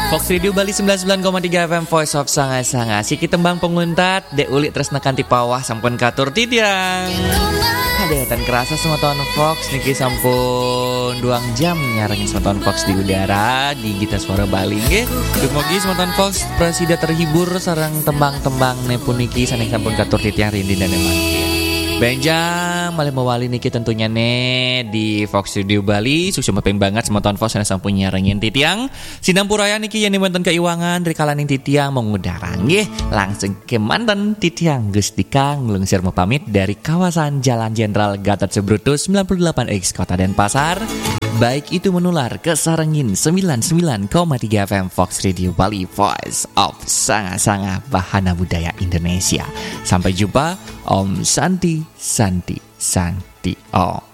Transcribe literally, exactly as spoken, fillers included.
Fox Radio Bali sembilan puluh sembilan koma tiga F M Voice of Sanga-Sanga. Siki tembang penguntat Dek ulik tresnakan ti pawah sampun katur titiang. Kadatan kerasa semoton Fox niki sampun duang jam nyarangin semoton Fox di udara di Gita Suara Bali nggih. Dumugi semoton Fox presida terhibur sareng tembang-tembang nepun niki saneng sampun katur titiang rindi dan emang. Benjang malih mewali niki tentunya nih di Fox Studio Bali. Sukses mepeng banget semoton Fox yang sampun nyarengin titiang. Sinampuraya niki yang wonten keiwangan rikalaning titiang mengudara nggih. Langsung ke manten titiang Gusti Kang lungsir pamit dari kawasan Jalan Jenderal Gatot Subroto sembilan puluh delapan X Kota Denpasar. Baik itu menular ke Sarengin sembilan puluh sembilan koma tiga F M Fox Radio Bali Voice of Sanga-Sanga Bahana Budaya Indonesia. Sampai jumpa. Om Santi Santi Santi Om.